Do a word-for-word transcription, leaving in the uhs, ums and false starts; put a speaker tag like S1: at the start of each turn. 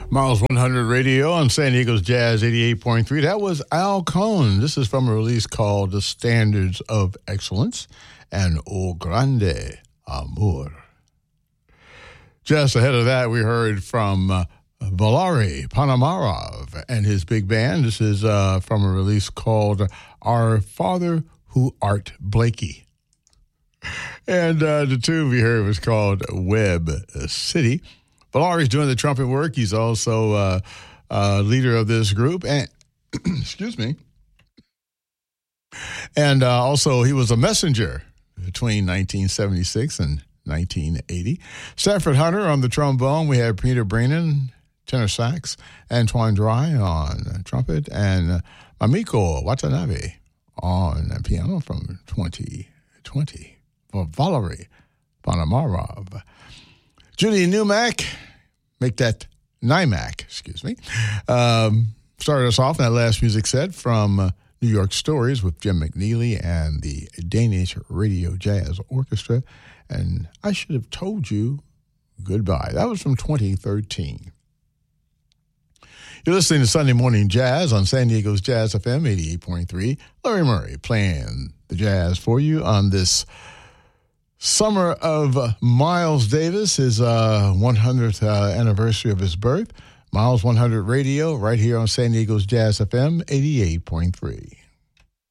S1: Miles one hundred Radio on San Diego's Jazz eighty-eight point three. That was Al Cohn. This is from a release called The Standards of Excellence and O Grande Amor. Just ahead of that, we heard from uh, Valery Ponomarev and his big band. This is uh, from a release called Our Father Who Art Blakey. And uh, the tune we heard was called Web City. Valery's doing the trumpet work. He's also uh, uh, leader of this group. And excuse me. And uh, also, he was a messenger between nineteen seventy-six and nineteen eighty. Stafford Hunter on the trombone. We had Peter Brennan, tenor sax. Antoine Dry on trumpet. And uh, Mamiko Watanabe on piano from twenty twenty. For Valery Ponomarev. Judy Newmack, make that Nymack, excuse me, um, started us off in that last music set from uh, New York Stories with Jim McNeely and the Danish Radio Jazz Orchestra. And I Should Have Told You Goodbye. That was from twenty thirteen. You're listening to Sunday Morning Jazz on San Diego's Jazz F M eighty-eight point three. Larry Murray playing the jazz for you on this summer of uh, Miles Davis, his uh, one hundredth uh, anniversary of his birth. Miles one hundred Radio right here on San Diego's Jazz F M eighty-eight point three.